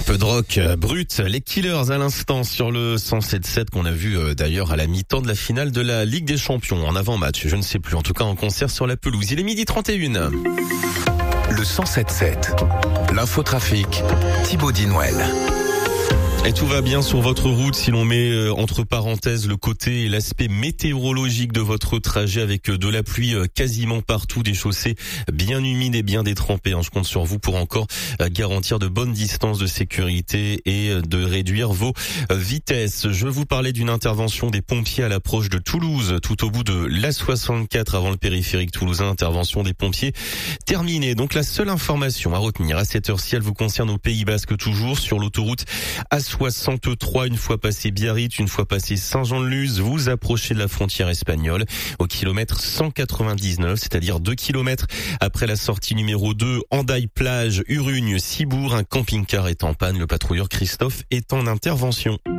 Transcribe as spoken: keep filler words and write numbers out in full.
peu de rock euh, brut, les Killers à l'instant sur le cent sept sept qu'on a vu euh, d'ailleurs à la mi-temps de la finale de la Ligue des Champions, en avant-match, je ne sais plus, en tout cas en concert sur la pelouse. Il est midi trente et une. Le cent sept sept, l'infotrafic, Thibaut Dinouel. Et tout va bien sur votre route si l'on met euh, entre parenthèses le côté et l'aspect météorologique de votre trajet avec euh, de la pluie euh, quasiment partout, des chaussées bien humides et bien détrempées. Hein. Je compte sur vous pour encore euh, garantir de bonnes distances de sécurité et euh, de réduire vos euh, vitesses. Je vous parlais d'une intervention des pompiers à l'approche de Toulouse, tout au bout de l'A soixante-quatre avant le périphérique toulousain. Intervention des pompiers terminée. Donc la seule information à retenir à cette heure-ci, elle vous concerne au Pays Basque toujours, sur l'autoroute A soixante-trois, une fois passé Biarritz, une fois passé Saint-Jean-de-Luz, vous approchez de la frontière espagnole au kilomètre cent quatre-vingt-dix-neuf, c'est-à-dire deux kilomètres après la sortie numéro deux, Hendaye-Plage, Urugne, Cibourg, un camping-car est en panne, le patrouilleur Christophe est en intervention.